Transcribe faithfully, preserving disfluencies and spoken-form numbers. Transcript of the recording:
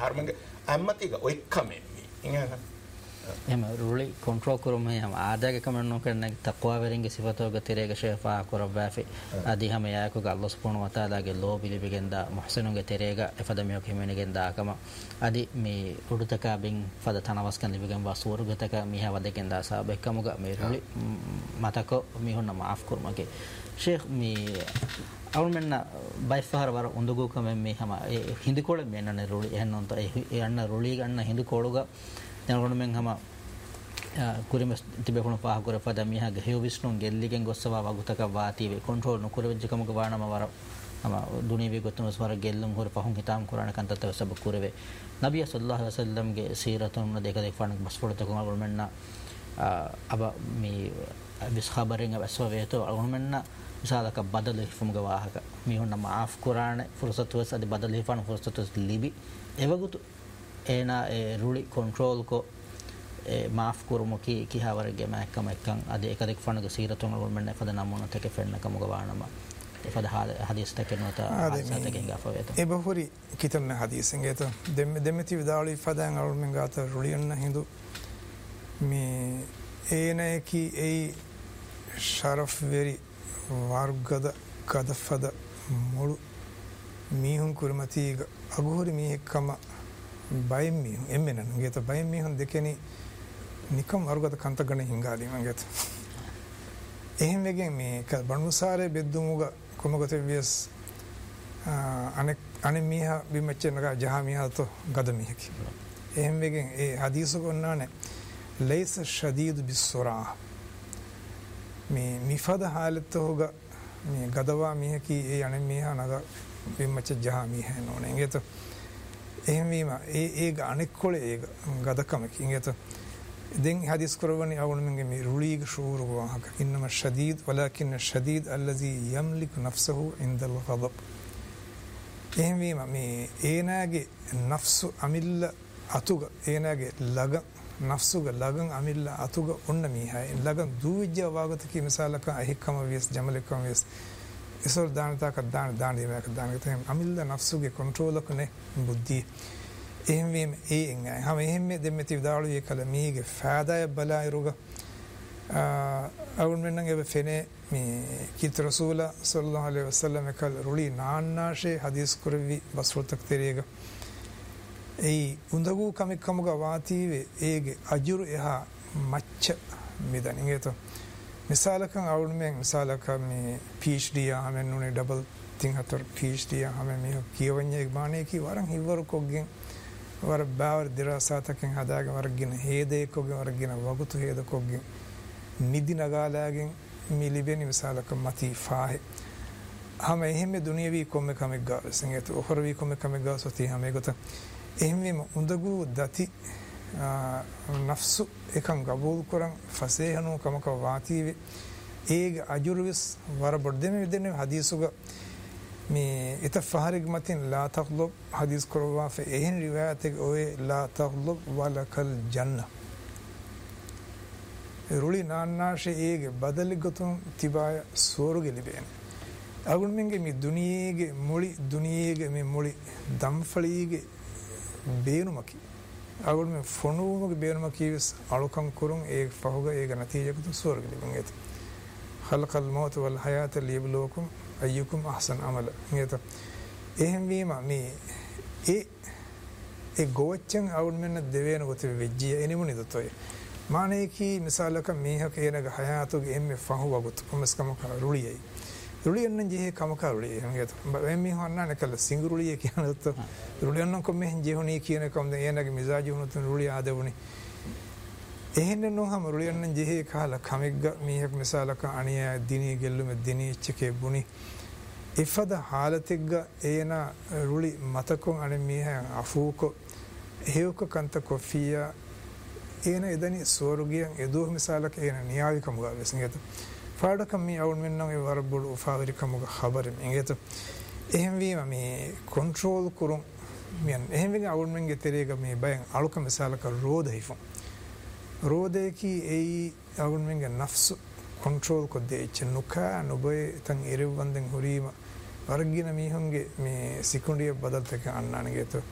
harmenge ammatiga oikkame ingana එහෙම රුලි control කරුම එහෙම ආදායක කමන්නෝ කරන තක්වා වෙරින්ගේ සිෆතෝග තිරේක ෂේෆා කරබෑෆි අදී හැම යායකෝග අල්ලාහ් සුබ්හානහු වතාලාගේ ලෝ පිළිබිගෙන්ද මුහ්සිනුගේ තිරේක එෆදමියෝ කෙමෙනගෙන්ද ආකම අදී මේ උඩුතක බින් ෆද තනවස්කන් ලිබිගෙන් වසුරුගතක මිහ වදගෙන්ද සාබෙක්කමුග මේ රුලි මතක මිහොන්න මාෆ් කරුමගේ ෂේඛ් මේ අවුල්මෙන්න බයිෆහර වර උඳුගු කම මේ හැම හිඳිකොළ මෙන්නනේ රුලි එහෙන්නොන්ත ඒ යන්න රුලි ගන්න හිඳිකොළුග දැන් මෙන් හැම කුරිම තිබෙකුණු පහ කර පද මිහගේ හේව විශ්නුන් ගෙල්ලිගෙන් ගොස්සවා වගුතක වාතිවේ කන්ට්‍රෝල් නොකර වෙජ්ජකමක වානම වර හැම දුනීවේ ගොතුන ස්වර ගෙල්ලුම් හොර පහුන් හිතාම් කුරාන කන්තත සබ කුරවේ නබිය සල්ලල්ලාහු අලයිහි වසල්ලම්ගේ සීරතුන් දෙක දෙක ෆණක් බස්පොලත කොමල් මෙන්න අබ මේ විස් خبرෙන් අවස්ව වේතෝ අනුමෙන්න විසාලක බදල හිෆමුග වාහක මිහොන්න මාෆ් කුරාන ෆුර්සතුස් අද බදල හිෆාන ෆුර්සතුස් ලිබි එවගුතු ඒනා ඒ රුලි කොන්ට්‍රෝල් කෝ ඒ මාෆ් කරුමු කි කිහවරගේ මැක්කම එක්කන් අද එක දෙක ෆණක සීරතුන් වල මෙන්න එපද නමුන තක ෆෙන්න කමුග වානම එපද හදීස් තකනත ආසතකෙන් ගාෆවෙත ඒ බහුරි කිතන හදීසෙන් ඒත දෙම දෙමෙති විදාලි ෆදන් අරුල්මෙන් ගාත රුලියන්න හිඳු මේ ඒනේ කි ඒ ශරෆ් වෙරි වර්ගද කදෆද මුළු මීහුන් කුරුමති අගෝරි මීහකම බයින් මීහුන් එම්මෙනන ගේත බයින් මීහුන් දෙකෙනි නිකම් වර්ගද කන්තගණ හිඟාලි මංගේත එහෙම වෙගෙන් මේ බණුසාරේ බෙද්දුමුග කොමගත වියස් අනෙක් අනෙ මීහා බිමච්චනක ජහා මීහාතෝ ගද මීහකි එහෙම වෙගෙන් ඒ හදීස කොන්නානේ ලයිස ෂදීද් බිස්සුරා මේ මිෆද حالت හොග මේ ගදවා මීහකි ඒ අනෙ මීහා නග බිමච්ච ජහා මීහා නෝනේ ගේත එහෙම වීම ඒ ඒ අනෙක් කොලේ ඒ ගදකමකින් ගේත دين حديث كرواني أول من جميع روليق شعور وواهك إنما الشديد ولكن الشديد الذي يملك نفسه عند الغضب إهم ويما مي إيناجي نفس عمل أتوغا إيناجي لغا نفسوغا لغا عمل أتوغا أنمي هاي لغا دوجة واغتكي مثالك أهيكما ويس جمالكما ويس إسول دانتا كدان دان دي ماك دان كتهم عمل نفسوغي كنترولك نه بدي එහෙම වීම ඒ එන්නේ හැම එහෙම දෙමෙති විදාලු ඒ කල මීගේ ෆාදාය බලායිරුග අවුන් මෙන්නන් එබ ෆෙනේ මේ කිත රසූල සල්ලල්ලාහු අලයිහි වසල්ලම කල රුලි නාන්නාෂේ හදීස් කුරවි බස්වතක් තෙරේග ඒ උඳගු කමිකමුග වාතීවේ ඒගේ අජුරු එහා මච්ච මිදනිගෙත මිසාලකන් අවුන් මෙන් මිසාලක මේ PhD ආමෙන් නුනේ ඩබල් තින් හතර PhD ආමෙන් මේ කියවන්නේ මානේ කි වරන් හිවරු කොග්ගෙන් වර බාවර දිරාසාතකෙන් හදාගෙන වරගෙන හේදේකෝගේ වරගෙන වගුතු හේදකෝගේ නිදි නගාලාගෙන් මිලිබෙනි විසාලක මති ෆාහෙ හැම එහෙම දුනියවි කොම්ම කමෙක් ගාව සංගත ඔහරවි කොම්ම කමෙක් ගාව සති හැම ගොත එහෙම උඳගු දති නෆ්සු එකන් ගබූල් කරන් ෆසේහනු කමක වාතිවේ ඒග අජුරුවිස් වර බොඩ්දෙම විදෙන හදීසුග මේ ඉත ෆහරිග මතින් ලා තග්ලබ් හදීස් කරවා ෆේ එහෙන් රිවායතක ඔය ලා තග්ලබ් වලකල් ජන්න රුලි නාන්නාෂේ ඒගේ බදලි ගතුන් තිබාය සෝරුගෙ ලිබෙන අගුන් මෙන්ගේ මේ දුනියේගේ මුලි දුනියේගේ මේ මුලි දම්ෆලීගේ බේනුමකි අගුන් මේ ෆොනුමගේ බේනුමකි විස් අලුකම් කරුන් ඒ ෆහුග ඒක නතිජකතු සෝරුගෙ ලිබෙන ඒත خلق الموت والحياة ليبلوكم أيكم أحسن عملا نيت එහෙම වීම මේ ඒ ඒ ගෝච්චන් අවුල් මෙන්න දෙවේන ගොත වෙජ්ජිය එනිමුනි දතොය මානේ කි මිසාලක මේහක එනග හයාතුගේ එම්මේ ෆහු වගොත් කොමස්කම කරුලියයි රුලියන්න ජෙහි කම කරුලිය නේද එම්මි හොන්නා නකල සිංගුරුලිය කියනත් රුලියන්න කොමෙ ජෙහුනි කියන කොම්ද එනග මිසාජි හුනුත් රුලිය ආදවුනි එහෙන්න නොහම රුලියන්න ජෙහි කාලා කමෙග්ග මේහක මිසාලක අනිය දිනී ගෙල්ලුම දිනී චකේ බුනි ඉෆද حالتෙග්ග ඒන රුලි මතකොන් අනේ මිහ අෆූකෝ හේවක කන්ත කොෆියා ඒන එදනි සෝරුගියන් එදෝ මිසාලක ඒන නියාවිකම ගාවසංගත ෆාඩකම් මේ අවුන් මෙන්නම් ඒ වරබුල් උෆාවරිකම خبر එංගත එහෙම වීම මේ කන්ට්‍රෝල් කරුම් මියන් එහෙම වීම අවුන් මෙන්ගේ තෙරේග මේ බයෙන් අලුක මිසාලක රෝද හිෆොන් රෝදේකි ඒ අවුන් මෙන්ගේ නෆ්ස් control ko de chenuka no boy tan erevanden horima wargina mihunge me sekundiya badaltaka annanage to